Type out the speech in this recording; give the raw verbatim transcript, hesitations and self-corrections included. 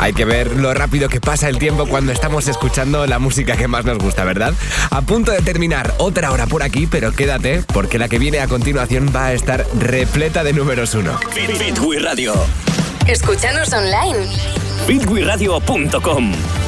Hay que ver lo rápido que pasa el tiempo cuando estamos escuchando la música que más nos gusta, ¿verdad? A punto de terminar otra hora por aquí, pero quédate, porque la que viene a continuación va a estar repleta de números uno. Hit We Radio. Escúchanos online. hit we radio punto com